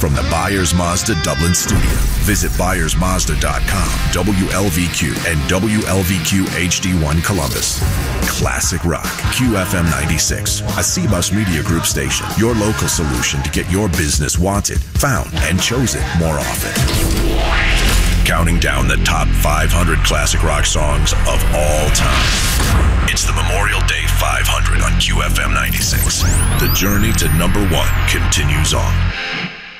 from the Byers Mazda Dublin studio. Visit ByersMazda.com, WLVQ, and WLVQ HD1 Columbus. Classic Rock, QFM 96, a CBUS Media Group station. Your local solution to get your business wanted, found, and chosen more often. Counting down the top 500 classic rock songs of all time. It's the Memorial Day 500 on QFM 96. The journey to number one continues on.